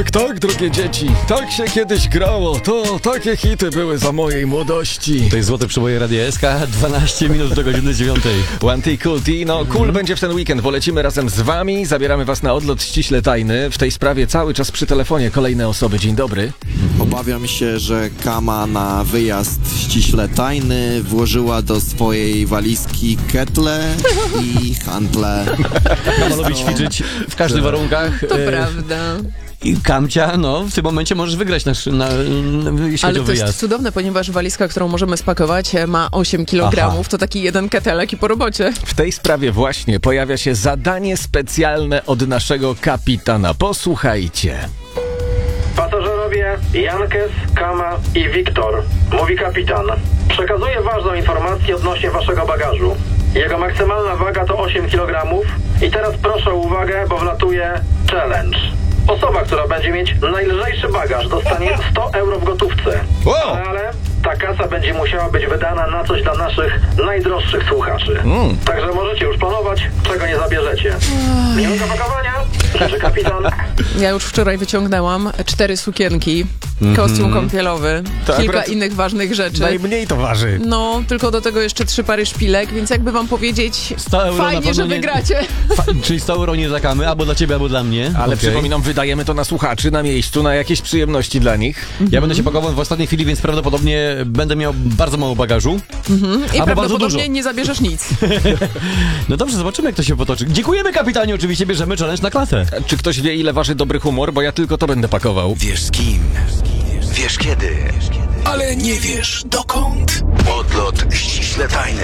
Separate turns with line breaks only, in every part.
Tak, drogie dzieci, tak się kiedyś grało. To takie hity były za mojej młodości.
To jest złote przeboje Radia SK, 12 minut do godziny 9.
One T Cool T, no cool będzie w ten weekend, bo lecimy razem z wami, zabieramy was na odlot ściśle tajny. W tej sprawie cały czas przy telefonie kolejne osoby. Dzień dobry.
Obawiam się, że Kama na wyjazd ściśle tajny włożyła do swojej walizki ketle i handle.
Kama lubi ćwiczyć w każdych warunkach.
To prawda.
I Kamcia, no w tym momencie możesz wygrać jeśli chodzi
Ale
o
to jest
wyjazd.
cudowne, ponieważ walizka, którą możemy spakować, ma 8 kg. To taki jeden ketelek i po robocie.
W tej sprawie właśnie pojawia się zadanie specjalne od naszego kapitana. Posłuchajcie.
Pasażerowie Jankes, Kama i Wiktor, mówi kapitan. Przekazuję ważną informację odnośnie waszego bagażu. Jego maksymalna waga to 8 kg i teraz proszę o uwagę, bo wlatuje challenge. Osoba, która będzie mieć najlżejszy bagaż, dostanie 100 euro w gotówce.
Wow.
Ale ta kasa będzie musiała być wydana na coś dla naszych najdroższych słuchaczy. Także możecie już planować, czego nie zabierzecie. Miłego pakowania, życzy kapitan.
Ja już wczoraj wyciągnęłam 4 sukienki, kostium kąpielowy,
To
kilka
akurat
innych ważnych rzeczy.
najmniej to waży.
No, tylko do tego jeszcze 3 pary szpilek, więc jakby wam powiedzieć,
100 euro na
fajnie,
pewno
że
nie-
wygracie.
Czyli 100 euro nie za Kamy, albo dla ciebie, albo dla mnie.
Ale
Okej.
przypominam, wydajemy to na słuchaczy, na miejscu, na jakieś przyjemności dla nich.
Ja będę się pakował w ostatniej chwili, więc prawdopodobnie będę miał bardzo mało bagażu.
I
Albo bardzo dużo.
prawdopodobnie nie zabierzesz nic.
No dobrze, zobaczymy, jak to się potoczy. Dziękujemy, kapitanie, oczywiście bierzemy challenge na klatę.
Czy ktoś wie, ile waży dobry humor? Bo ja tylko to będę pakował.
Wiesz z kim, wiesz kiedy, ale nie wiesz dokąd. Odlot ściśle tajny.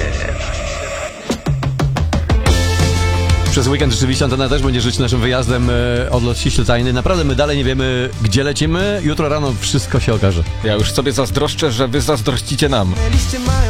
Przez weekend rzeczywiście Antena też będzie żyć naszym wyjazdem odlot ściśle tajny. Naprawdę my dalej nie wiemy, gdzie lecimy. Jutro rano wszystko się okaże.
Ja już sobie zazdroszczę, że wy zazdrościcie nam.
Liście mają